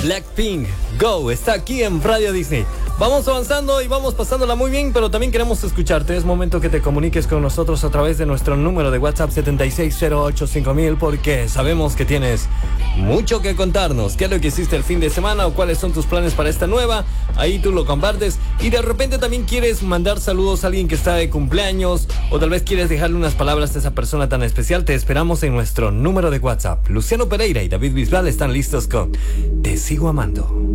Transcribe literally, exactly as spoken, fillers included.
Blackpink, Go, está aquí en Radio Disney. Vamos avanzando y vamos pasándola muy bien, pero también queremos escucharte. Es momento que te comuniques con nosotros a través de nuestro número de WhatsApp setenta y seis cero ocho cinco mil, porque sabemos que tienes mucho que contarnos. ¿Qué es lo que hiciste el fin de semana o cuáles son tus planes para esta nueva? Ahí tú lo compartes. Y de repente también quieres mandar saludos a alguien que está de cumpleaños, o tal vez quieres dejarle unas palabras a esa persona tan especial. Te esperamos en nuestro número de WhatsApp. Luciano Pereira y David Bisbal están listos con Te Sigo Amando.